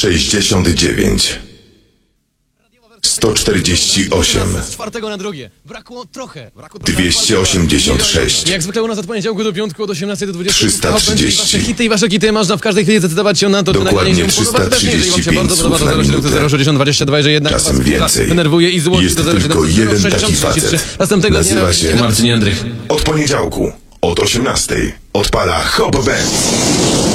69 148 Z czwartego na drugie. Brakło trochę. 286 Jak zwykle u nas od poniedziałku do piątku od 18 do 20. 330. Wasze hity i wasze kity można w każdej chwili zdecydować się na to, czy Dokładnie nagranie się podoba. Jeżeli wam się bardzo 335 podoba, słów na to 070 minutę. 060 22, że jednak Czasem was więcej. denerwuje i złości Jest do 07 tylko jeden taki 63. facet. Następnego dnia Nazywa się Marcin Jędrych. Od poniedziałku od 18 odpala Hop Band.